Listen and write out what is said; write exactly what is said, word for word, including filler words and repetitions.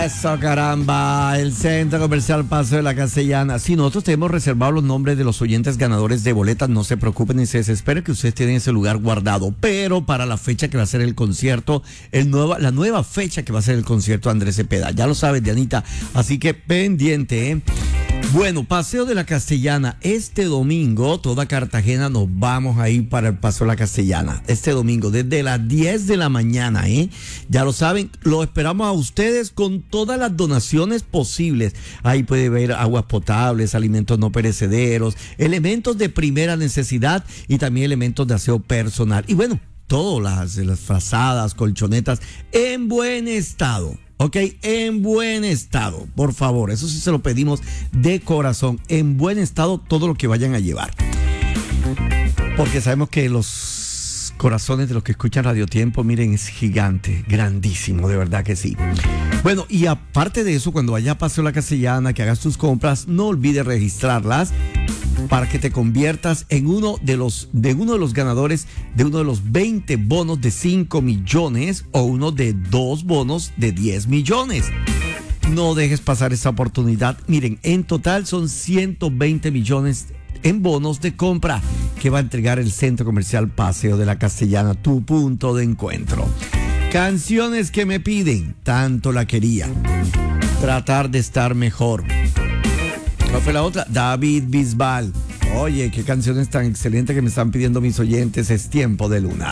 Eso, caramba, el Centro Comercial Paseo de la Castellana. Si nosotros tenemos reservados los nombres de los oyentes ganadores de boletas, no se preocupen ni se desesperen que ustedes tienen ese lugar guardado. Pero para la fecha que va a ser el concierto, el nueva, la nueva fecha que va a ser el concierto de Andrés Cepeda. Ya lo sabes, Dianita. Así que pendiente, ¿eh? Bueno, Paseo de la Castellana. Este domingo, toda Cartagena nos vamos a ir para el Paseo de la Castellana. Este domingo, desde las diez de la mañana, ¿eh? Ya lo saben, lo esperamos a ustedes con todas las donaciones posibles. Ahí puede ver aguas potables, alimentos no perecederos, elementos de primera necesidad y también elementos de aseo personal. Y bueno, todas las, las frazadas, colchonetas en buen estado. Ok, en buen estado, por favor, eso sí se lo pedimos de corazón, en buen estado todo lo que vayan a llevar. Porque sabemos que los corazones de los que escuchan Radio Tiempo, miren, es gigante, grandísimo, de verdad que sí. Bueno, y aparte de eso, cuando vaya a Paseo La Castellana, que hagas tus compras, no olvides registrarlas para que te conviertas en uno de los de uno de los ganadores de uno de los veinte bonos de cinco millones o uno de dos bonos de diez millones. No dejes pasar esa oportunidad. Miren, en total son ciento veinte millones en bonos de compra que va a entregar el Centro Comercial Paseo de la Castellana, tu punto de encuentro. Canciones que me piden, tanto la quería. Tratar de estar mejor. ¿Cuál fue la otra? David Bisbal. Oye, qué canciones tan excelentes que me están pidiendo mis oyentes. Es Tiempo de Luna.